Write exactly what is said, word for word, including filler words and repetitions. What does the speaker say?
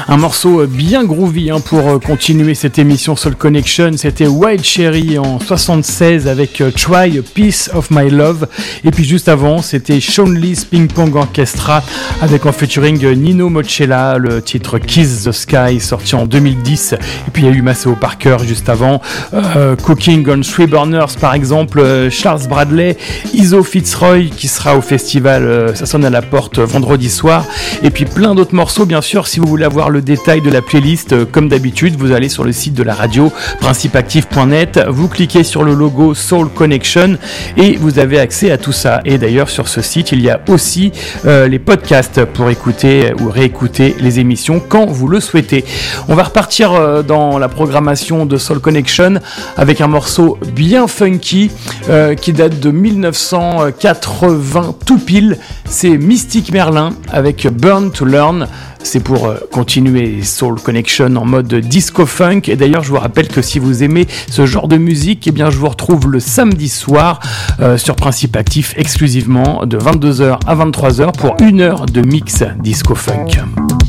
Un morceau bien groovy hein, pour continuer cette émission Soul Connection. C'était Wild Cherry en soixante-seize avec Try a Piece of My Love. Et puis juste avant, c'était Sean Lee's Ping Pong Orchestra avec en featuring Nino Mocella, le titre Kiss the Sky sorti en deux mille dix. Et puis il y a eu Maceo Parker juste avant, euh, Cooking on Three Burners par exemple, euh, Charles Bradley, Iso Fitzroy qui sera au festival euh, Ça sonne à la porte euh, vendredi soir. Et puis plein d'autres morceaux bien sûr. Si vous voulez avoir le détail de la playlist, euh, comme d'habitude, vous allez sur le site de la radio principe active point net, vous cliquez sur le logo Soul Connection et vous avez accès à tout ça. Et d'ailleurs sur ce site il y a aussi euh, les podcasts pour écouter ou réécouter les émissions quand vous le souhaitez. On va repartir euh, dans la programmation de Soul Connection avec un morceau bien funky euh, qui date de dix-neuf cent quatre-vingts tout pile. C'est Mystic Merlin avec Burn to Learn. C'est pour euh, continuer Soul Connection en mode disco funk. Et d'ailleurs, je vous rappelle que si vous aimez ce genre de musique, eh bien, je vous retrouve le samedi soir euh, sur Principe Actif exclusivement de vingt-deux heures à vingt-trois heures pour une heure de mix disco funk.